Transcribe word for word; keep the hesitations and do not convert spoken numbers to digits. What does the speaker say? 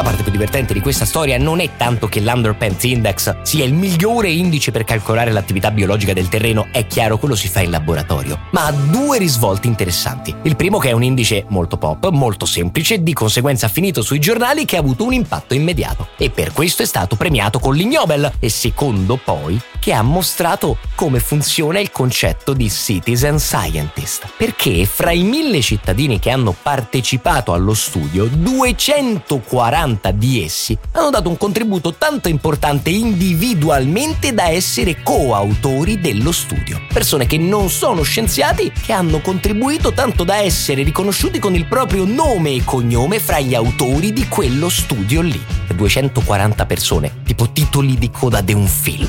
La parte più divertente di questa storia non è tanto che l'Underpants Index sia il migliore indice per calcolare l'attività biologica del terreno, è chiaro, quello si fa in laboratorio, ma ha due risvolti interessanti. Il primo, che è un indice molto pop, molto semplice, di conseguenza finito sui giornali, che ha avuto un impatto immediato e per questo è stato premiato con l'Ig Nobel. E secondo, poi, che ha mostrato come funziona il concetto di citizen scientist, perché fra i mille cittadini che hanno partecipato allo studio, duecentoquaranta di essi hanno dato un contributo tanto importante individualmente da essere coautori dello studio. Persone che non sono scienziati, che hanno contribuito tanto da essere riconosciuti con il proprio nome e cognome fra gli autori di quello studio lì. duecentoquaranta persone, tipo titoli di coda di un film.